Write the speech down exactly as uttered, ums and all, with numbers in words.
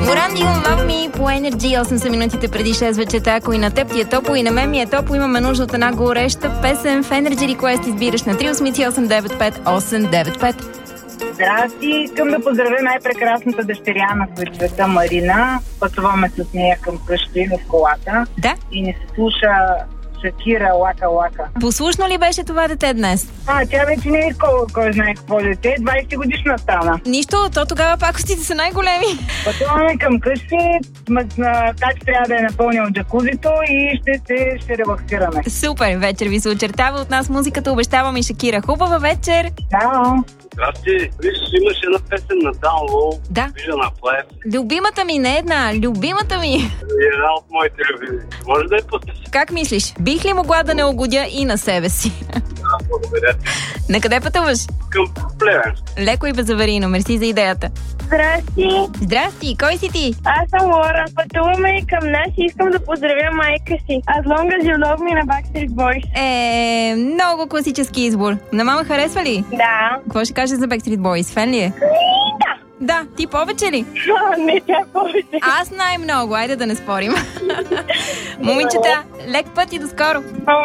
Моран Дилан, Love Me по Energy, осем са минутите преди шест вечерта. Ако и на теб ти е топло, и на мен ми е топло, имаме нужда от една гореща песен. В Energy Request избираш на три осем осем девет пет осем девет пет. Здрасти, искам да поздравя най-прекрасната дъщеря на света Марина. Пътуваме с нея към къщи в колата. Да. И ни се слуша Шакира, лака, лака. Послушно ли беше това дете днес? А, тя вече не е кой, кой знае какво дете. двайсет годишна стана. Нищо, то тогава пакостите са най-големи. Пътуваме към къщи, так трябва да е напълнил джакузито и ще се ще релаксираме. Супер, вечер ви се очертава от нас музиката, обещаваме и Шакира. Хубава вечер! Чао! Здрасти, виж, имаш една песен на Download, да. Vision of Life. Любимата ми, не една, любимата ми. Една от моите любими. Може да я пуснеш? Как мислиш? Бих ли могла да не угодя и на себе си? Да, благодаря. На къде пътуваш? Към Плевен. Леко и безаварийно, мерси за идеята. Здрасти! Здрасти, кой си ти? Аз съм Лора. Пътуваме към нас и искам да поздравя майка си. As long as you love me на Backstreet Boys. Е, много класически избор. На мама харесва ли? Да. Какво ще кажеш за Backstreet Boys? Фен ли е? Да. Да, ти повече ли? А, не, тя повече. Аз най-много, айде да не спорим. Момичета, лек път и до скоро!